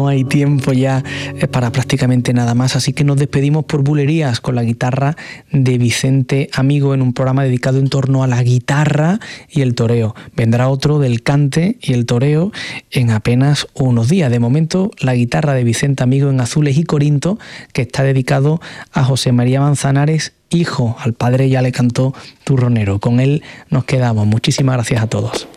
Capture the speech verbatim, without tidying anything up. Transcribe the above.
no hay tiempo ya para prácticamente nada más, así que nos despedimos por bulerías con la guitarra de Vicente Amigo en un programa dedicado en torno a la guitarra y el toreo. Vendrá otro del cante y el toreo en apenas unos días. De momento, la guitarra de Vicente Amigo en Azules y Corinto, que está dedicado a José María Manzanares, hijo. Al padre ya le cantó turronero. Con él nos quedamos. Muchísimas gracias a todos.